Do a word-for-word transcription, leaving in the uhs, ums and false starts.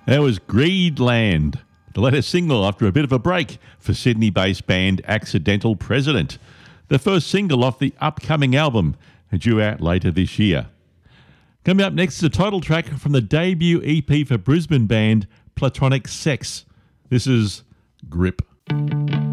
That was Greedland, the latest single after a bit of a break for Sydney-based band Accidental President. The first single off the upcoming album, due out later this year. Coming up next is a title track from the debut E P for Brisbane band Platonic Sex. This is Grip.